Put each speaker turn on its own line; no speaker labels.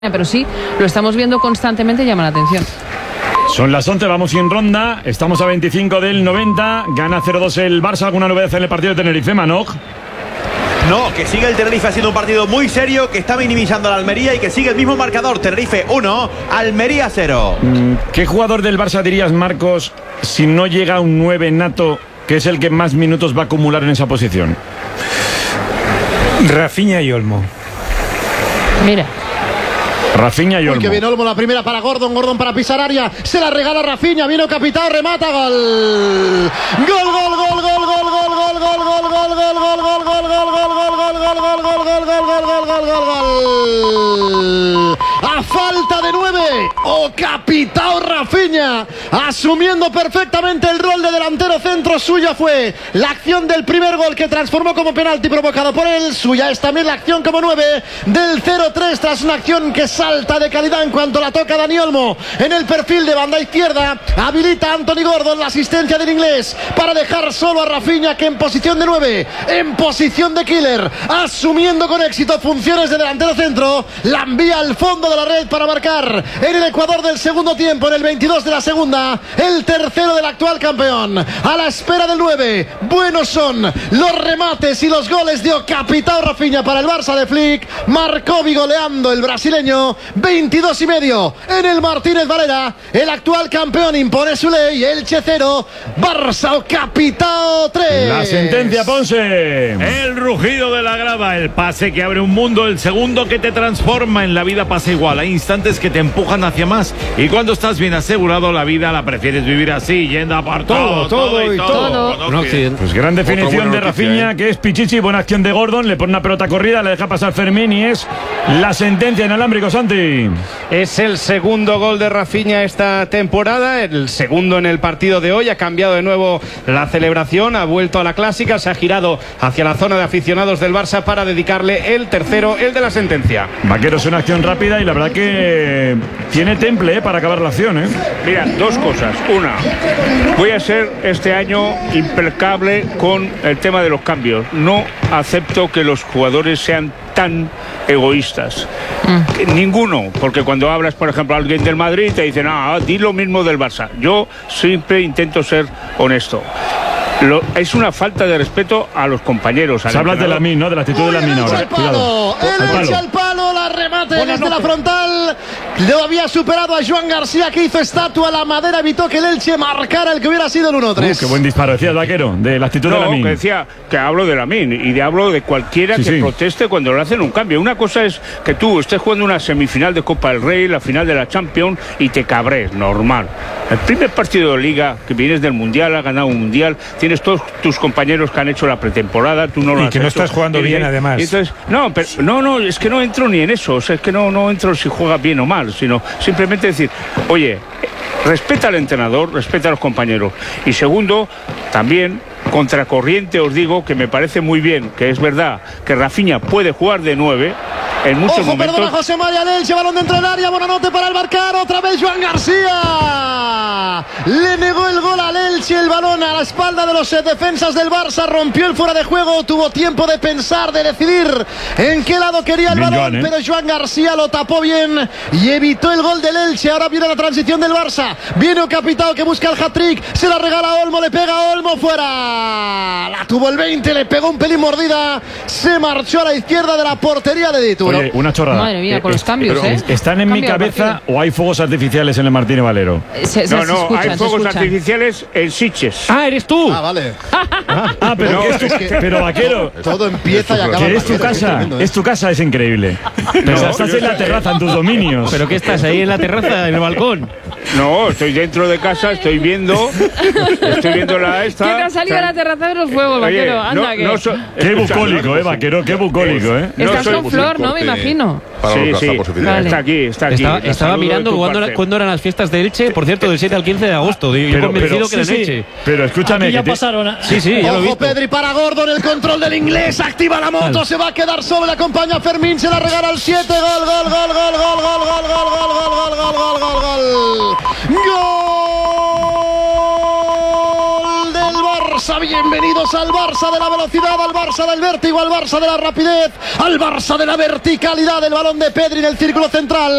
pero sí, lo estamos viendo constantemente y llama la atención.
Son las 11, vamos sin ronda, estamos a 25 del 90, gana 0-2 el Barça. ¿Alguna novedad en el partido de Tenerife, Manoj?
No, que sigue el Tenerife haciendo un partido muy serio, que está minimizando a la Almería y que sigue el mismo marcador. Tenerife 1, Almería 0.
¿Qué jugador del Barça dirías, Marcos, si no llega un 9 nato, que es el que más minutos va a acumular en esa posición?
Rafinha y Olmo.
Mira.
Rafinha y Olmo.
Uy, que viene Olmo, la primera para Gordon, Gordon para pisar área, se la regala Rafinha, viene Capitao, remata, gol. Gol, gol, gol, gol, gol, gol, gol, gol, gol, gol, gol, gol, gol, gol, gol, gol. A falta de 9, Capitao Rafinha, asumiendo perfectamente el rol de delantero centro. Suya fue la acción del primer gol que transformó como penalti provocado por él. Suya es también la acción como 9 del 0-3 tras una acción que salta de calidad en cuanto la toca Dani Olmo en el perfil de banda izquierda. Habilita a Anthony Gordon, la asistencia del inglés, para dejar solo a Rafinha, que en posición de 9, en posición de killer, asumiendo con éxito funciones de delantero centro, la envía al fondo de la red para marcar en el Ecuador del segundo tiempo, en el 22 de la segunda, el tercero del actual campeón. A la espera del 9, buenos son los remates y los goles de Capitao Rafinha para el Barça de Flick. Marcó vigoleando el brasileño, 22,5 en el Martínez Valera. El actual campeón impone su ley, Elche 0, Barça Capitao 3.
La sentencia, Ponce.
El rugido de la grava, el pase que abre un mundo, el segundo que te transforma. En la vida pasa igual, hay instantes que te empujan hacia más, y cuando estás bien asegurado, la vida la prefieres vivir así, yendo a por todo.
Pues gran definición de Rafinha, que es Pichichi, buena acción de Gordon, le pone una pelota corrida, le deja pasar Fermín y es la sentencia inalámbrico, Santi.
Es el segundo gol de Rafinha esta temporada, el segundo en el partido de hoy. Ha cambiado de nuevo la celebración, ha vuelto a la clásica, se ha girado hacia la zona de aficionados del Barça para dedicarle el tercero, el de la sentencia.
Vaqueros, una acción rápida y la verdad que tiene temple para acabar la acción.
Mira, dos cosas. Una, voy a ser este año impecable con el tema de los cambios. No acepto que los jugadores sean tan egoístas. Ninguno, porque cuando hablas, por ejemplo, a alguien del Madrid te dicen, di lo mismo del Barça. Yo siempre intento ser honesto. Es una falta de respeto a los compañeros.
Se habla de Lamine, ¿no? De la actitud de Lamine ahora.
Cuidado. El echa al palo, la remate desde la frontal. Lo había superado a Joan García, que hizo estatua. La madera evitó que el Elche marcara el que hubiera sido el 1-3.
Qué buen disparo, decías, Vaquero, de la actitud de Lamine.
Que decía que hablo de Lamine y hablo de cualquiera que proteste cuando le hacen un cambio. Una cosa es que tú estés jugando una semifinal de Copa del Rey, la final de la Champions, y te cabres, normal. El primer partido de Liga, que vienes del Mundial, has ganado un Mundial, tienes todos tus compañeros que han hecho la pretemporada, tú no lo has hecho.
Y que no estás jugando bien, además.
Entonces, no, es que no entro ni en eso. O sea, es que no entro si juega bien o mal, sino simplemente decir, oye, respeta al entrenador, respeta a los compañeros. Y segundo, también, contracorriente, os digo que me parece muy bien, que es verdad que Rafinha puede jugar de 9 en muchos momentos.
Perdona José María Elche, balón dentro del área, Bonanote para el marcar, otra vez Joan García. Le negó el gol al Elche, el balón a la espalda de los defensas del Barça, rompió el fuera de juego, tuvo tiempo de pensar, de decidir en qué lado quería el balón, pero Joan García lo tapó bien y evitó el gol del Elche. Ahora viene la transición del Barça, viene Capitao que busca el hat-trick, se la regala a Olmo, le pega a Olmo, fuera. La tuvo el 20, le pegó un pelín mordida, se marchó a la izquierda de la portería de Dituro.
Oye, una chorrada.
Madre mía, con los cambios,
¿Están en mi cabeza o hay fuegos artificiales en el Martínez Valero?
Hay fuegos artificiales en Sitges.
¿Eres tú?
Vale.
Pero Vaquero,
todo empieza y acaba.
Que es tu casa, es tu casa, es increíble. Estás en la terraza, en tus dominios.
¿Pero qué estás ahí en la terraza, en el balcón?
No, estoy dentro de casa, estoy viendo la esta.
¿Qué te ha salido a la terraza de los fuegos, Vaquero? Anda,
Qué bucólico, Vaquero, qué bucólico,
Estás con Flor, ¿no? Me imagino.
Sí. Vale. Está aquí.
Estaba mirando cuándo eran las fiestas de Elche, por cierto, del 7 al 15 de agosto. Yo convencido que era en Elche.
Pero escúchame.
Aquí ya pasaron.
Sí, ya lo he visto.
Pedri para Gordon, el control del inglés, activa la moto, se va a quedar solo, le acompaña Fermín, se la regala al 7, gol del Barça, bien Bienvenidos al Barça de la velocidad, al Barça del vértigo, al Barça de la rapidez, al Barça de la verticalidad. El balón de Pedri en el círculo central.